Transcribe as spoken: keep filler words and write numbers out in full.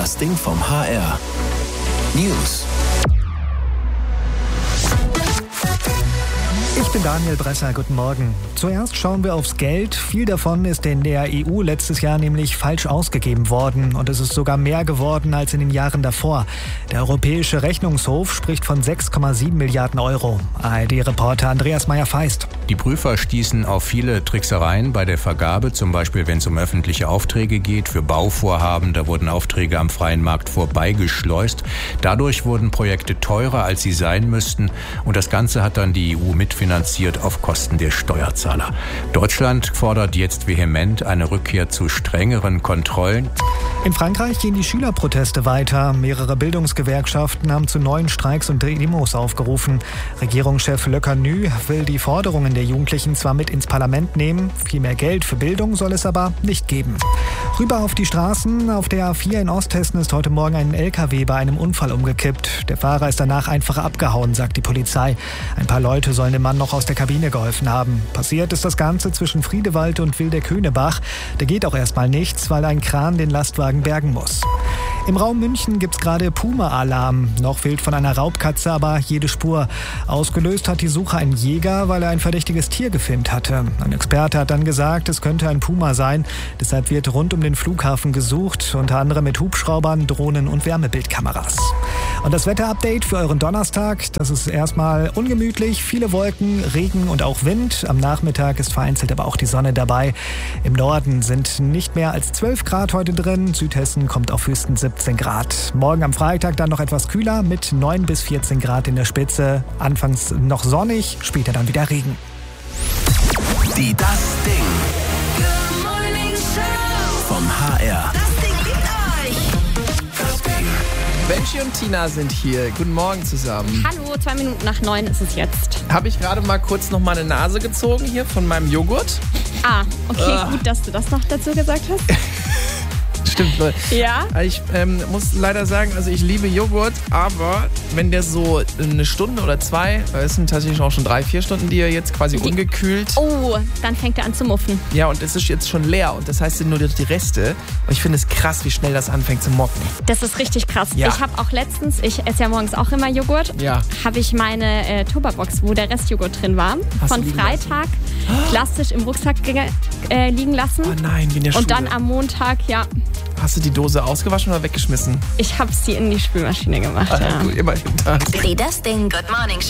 Das Ding vom H R. News. Ich bin Daniel Bresser, guten Morgen. Zuerst schauen wir aufs Geld. Viel davon ist in der E U letztes Jahr nämlich falsch ausgegeben worden. Und es ist sogar mehr geworden als in den Jahren davor. Der Europäische Rechnungshof spricht von sechs Komma sieben Milliarden Euro. A R D-Reporter Andreas Meyer-Feist. Die Prüfer stießen auf viele Tricksereien bei der Vergabe, zum Beispiel wenn es um öffentliche Aufträge geht, für Bauvorhaben. Da wurden Aufträge am freien Markt vorbeigeschleust. Dadurch wurden Projekte teurer, als sie sein müssten. Und das Ganze hat dann die E U mitfinanziert auf Kosten der Steuerzahler. Deutschland fordert jetzt vehement eine Rückkehr zu strengeren Kontrollen. In Frankreich gehen die Schülerproteste weiter. Mehrere Bildungsgewerkschaften haben zu neuen Streiks und Demos aufgerufen. Regierungschef Le Cornu will die Forderungen der Jugendlichen zwar mit ins Parlament nehmen, viel mehr Geld für Bildung soll es aber nicht geben. Rüber auf die Straßen. Auf der A vier in Osthessen ist heute Morgen ein L K W bei einem Unfall umgekippt. Der Fahrer ist danach einfach abgehauen, sagt die Polizei. Ein paar Leute sollen dem Mann noch aus der Kabine geholfen haben. Passiert ist das Ganze zwischen Friedewald und Wildeköhnebach. Da geht auch erstmal nichts, weil ein Kran den Lastwagen bergen muss. Im Raum München gibt's gerade Puma-Alarm. Noch fehlt von einer Raubkatze aber jede Spur. Ausgelöst hat die Suche ein Jäger, weil er ein verdächtiges Tier gefilmt hatte. Ein Experte hat dann gesagt, es könnte ein Puma sein. Deshalb wird rund um den Flughafen gesucht, unter anderem mit Hubschraubern, Drohnen und Wärmebildkameras. Und das Wetterupdate für euren Donnerstag, das ist erstmal ungemütlich. Viele Wolken, Regen und auch Wind. Am Nachmittag ist vereinzelt aber auch die Sonne dabei. Im Norden sind nicht mehr als zwölf Grad heute drin. Südhessen kommt auf höchstens siebzehn Grad. Morgen am Freitag dann noch etwas kühler mit neun bis vierzehn Grad in der Spitze. Anfangs noch sonnig, später dann wieder Regen. Die Das Ding. Good Morning Show. Vom H R. Das Ding liebt euch. Das Ding. Benji und Tina sind hier. Guten Morgen zusammen. Hallo, zwei Minuten nach neun ist es jetzt. Habe ich gerade mal kurz noch meine Nase gezogen hier von meinem Joghurt. Ah, okay, Ah. gut, dass du das noch dazu gesagt hast. Stimmt, Leute. Ja? Ich ähm, muss leider sagen, also ich liebe Joghurt, aber wenn der so eine Stunde oder zwei, es sind tatsächlich auch schon drei, vier Stunden, die er jetzt quasi Die- ungekühlt. Oh, dann fängt er an zu muffen. Ja, und es ist jetzt schon leer und das heißt, es sind nur die Reste. Und ich finde es krass, wie schnell das anfängt zu mocken. Das ist richtig krass. Ja. Ich habe auch letztens, ich esse ja morgens auch immer Joghurt, Ja. habe ich meine äh, Tupperbox, wo der Restjoghurt drin war, Hast von du liegen Freitag klassisch im Rucksack ge- äh, liegen lassen. Oh nein, wie in der Schule. Und dann am Montag, ja, Hast du die Dose ausgewaschen oder weggeschmissen? ich habe sie in die Spülmaschine gemacht. Ah, Ja. gut, immerhin. Danke. Die Das Ding Good Morning Show.